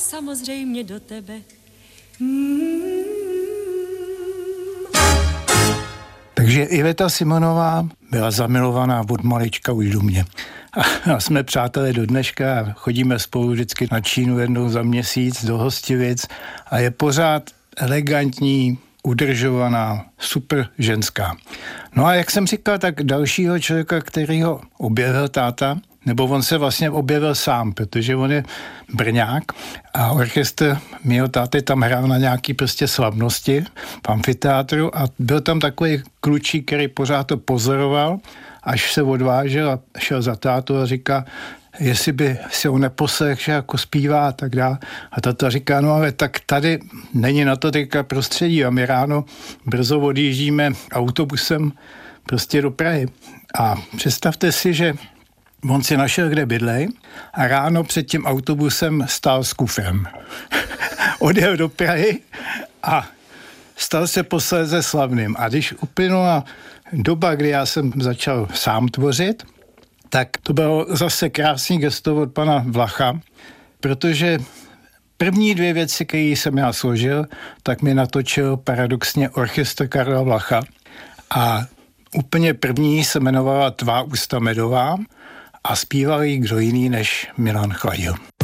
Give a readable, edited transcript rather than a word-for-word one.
samozřejmě do tebe. Takže Iveta Simonová byla zamilovaná od malička už do mě. A jsme přátelé do dneška a chodíme spolu vždycky na Čínu jednou za měsíc do Hostivic a je pořád elegantní, udržovaná, super ženská. No a jak jsem říkal, tak dalšího člověka, kterýho objevil táta, nebo on se vlastně objevil sám, protože on je Brňák a orchestr mýho táty tam hrál na nějaký prostě slavnosti v amfiteátru a byl tam takový klučík, který pořád to pozoroval, až se odvážel a šel za tátu a říká, jestli by si ho neposlech, že jako zpívá a tak dále. A táta říká, no ale tak tady není na to teďka prostředí a my ráno brzo odjíždíme autobusem prostě do Prahy. A představte si, že on si našel, kde bydlej a ráno před tím autobusem stál s kufrem. Odjel do Prahy a stal se posléze slavným. A když uplynula doba, kdy já jsem začal sám tvořit, tak to bylo zase krásný gesto od pana Vlacha, protože první dvě věci, které jsem já složil, tak mi natočil paradoxně orchestr Karla Vlacha. A úplně první se jmenovala Tvá ústa medová a zpíval jí kdo jiný než Milan Chladil.